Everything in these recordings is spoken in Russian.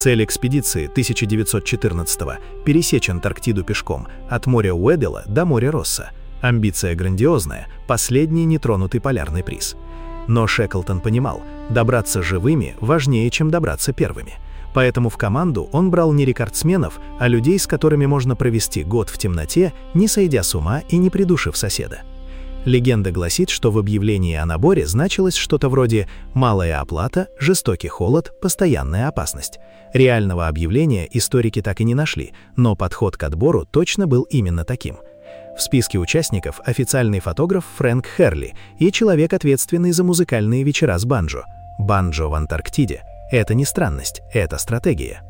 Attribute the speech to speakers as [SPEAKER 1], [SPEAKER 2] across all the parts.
[SPEAKER 1] Цель экспедиции 1914-го – пересечь Антарктиду пешком от моря Уэдделла до моря Росса. Амбиция грандиозная, последний нетронутый полярный приз. Но Шеклтон понимал, добраться живыми важнее, чем добраться первыми. Поэтому в команду он брал не рекордсменов, а людей, с которыми можно провести год в темноте, не сойдя с ума и не придушив соседа. Легенда гласит, что в объявлении о наборе значилось что-то вроде «малая оплата, жестокий холод, постоянная опасность». Реального объявления историки так и не нашли, но подход к отбору точно был именно таким. В списке участников официальный фотограф Фрэнк Херли и человек, ответственный за музыкальные вечера с банджо. Банджо в Антарктиде – это не странность, это стратегия.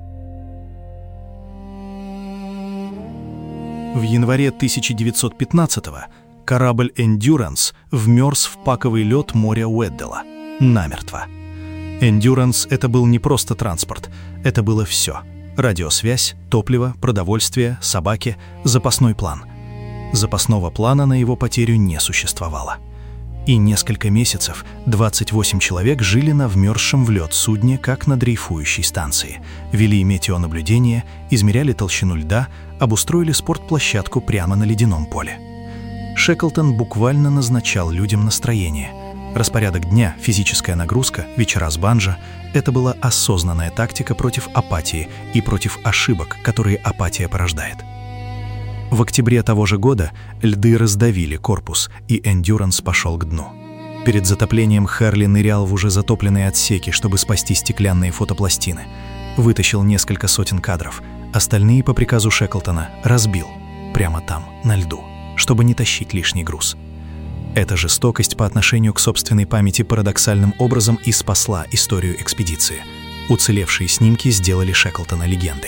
[SPEAKER 1] В январе 1915-го корабль «Эндюранс» вмерз в паковый лед моря Уэдделла. Намертво. «Эндюранс» — это был не просто транспорт, это было все. Радиосвязь, топливо, продовольствие, собаки, запасной план. Запасного плана на его потерю не существовало. И несколько месяцев 28 человек жили на вмерзшем в лед судне, как на дрейфующей станции. Вели метеонаблюдение, измеряли толщину льда, обустроили спортплощадку прямо на ледяном поле. Шеклтон буквально назначал людям настроение. Распорядок дня, физическая нагрузка, вечера с банджо — это была осознанная тактика против апатии и против ошибок, которые апатия порождает. В октябре того же года льды раздавили корпус, и «Эндюранс» пошел к дну. Перед затоплением Херли нырял в уже затопленные отсеки, чтобы спасти стеклянные фотопластины. Вытащил несколько сотен кадров, остальные по приказу Шеклтона разбил, прямо там, на льду, чтобы не тащить лишний груз. Эта жестокость по отношению к собственной памяти парадоксальным образом и спасла историю экспедиции. Уцелевшие снимки сделали Шеклтона легендой.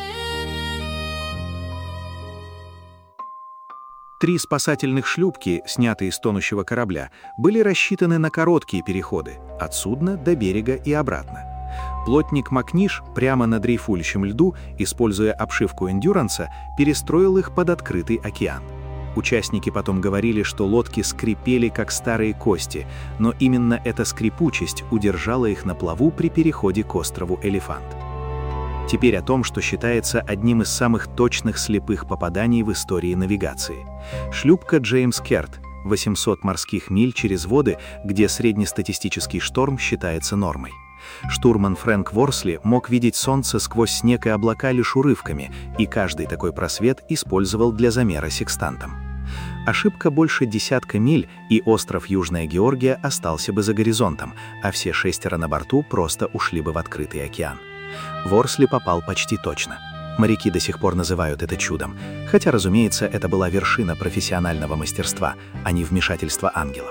[SPEAKER 1] 3 спасательных шлюпки, снятые с тонущего корабля, были рассчитаны на короткие переходы от судна до берега и обратно. Плотник Макниш прямо на дрейфующем льду, используя обшивку «Эндюранса», перестроил их под открытый океан. Участники потом говорили, что лодки скрипели, как старые кости, но именно эта скрипучесть удержала их на плаву при переходе к острову Элефант. Теперь о том, что считается одним из самых точных слепых попаданий в истории навигации. Шлюпка «Джеймс Керт» — 800 морских миль через воды, где среднестатистический шторм считается нормой. Штурман Фрэнк Ворсли мог видеть солнце сквозь снег и облака лишь урывками, и каждый такой просвет использовал для замера секстантом. Ошибка больше 10 миль, и остров Южная Георгия остался бы за горизонтом, а все 6 на борту просто ушли бы в открытый океан. Ворсли попал почти точно. Моряки до сих пор называют это чудом, хотя, разумеется, это была вершина профессионального мастерства, а не вмешательство ангелов.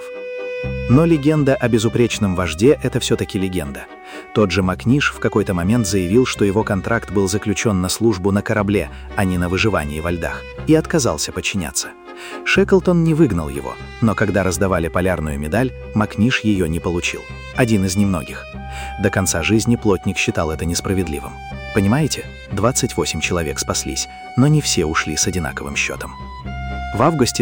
[SPEAKER 1] Но легенда о безупречном вожде — это все-таки легенда. Тот же Макниш в какой-то момент заявил, что его контракт был заключен на службу на корабле, а не на выживании во льдах, и отказался подчиняться. Шеклтон не выгнал его, но когда раздавали полярную медаль, Макниш ее не получил. Один из немногих. До конца жизни плотник считал это несправедливым. Понимаете, 28 человек спаслись, но не все ушли с одинаковым счетом. В августе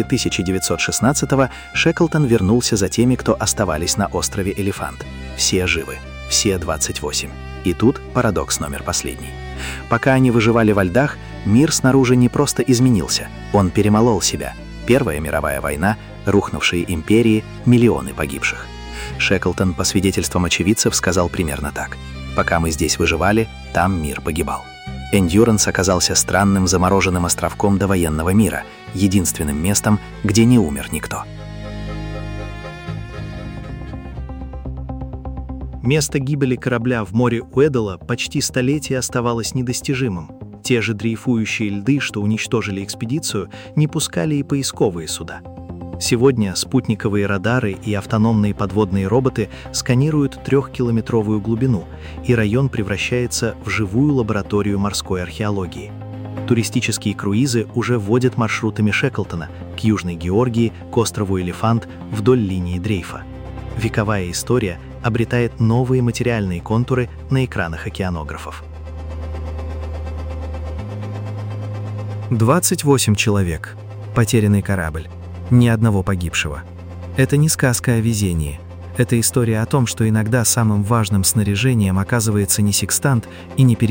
[SPEAKER 1] 1916-го Шеклтон вернулся за теми, кто оставались на острове Элефант. Все живы, все 28. И тут парадокс номер последний. Пока они выживали во льдах, мир снаружи не просто изменился, он перемолол себя. Первая мировая война, рухнувшие империи, миллионы погибших. Шеклтон, по свидетельствам очевидцев, сказал примерно так: «Пока мы здесь выживали, там мир погибал». «Эндюранс» оказался странным замороженным островком довоенного мира, единственным местом, где не умер никто. Место гибели корабля в море Уэдделла почти столетие оставалось недостижимым. Те же дрейфующие льды, что уничтожили экспедицию, не пускали и поисковые суда. Сегодня спутниковые радары и автономные подводные роботы сканируют 3-километровую глубину, и район превращается в живую лабораторию морской археологии. Туристические круизы уже водят маршрутами Шеклтона к Южной Георгии, к острову Элефант, вдоль линии дрейфа. Вековая история обретает новые материальные контуры на экранах океанографов. 28 человек. Потерянный корабль. Ни одного погибшего. Это не сказка о везении. Это история о том, что иногда самым важным снаряжением оказывается не секстант и не